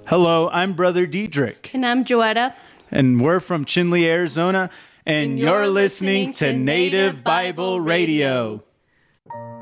Hello, I'm Brother Diedrich. And I'm Joetta. And we're from Chinle, Arizona. And you're listening to Native Bible Radio.